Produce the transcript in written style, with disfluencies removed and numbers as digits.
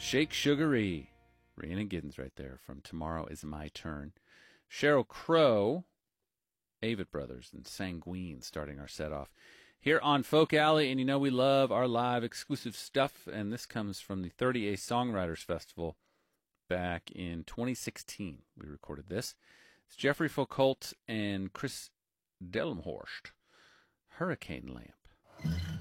Shake Sugaree. Rhiannon Giddens right there from Tomorrow Is My Turn. Sheryl Crow, Avett Brothers, and Sanguine starting our set off here on Folk Alley. And you know we love our live exclusive stuff, and this comes from the 30A Songwriters Festival back in 2016. We recorded this. It's Jeffrey Foucault and Chris Delmhorst, Hurricane Lamp.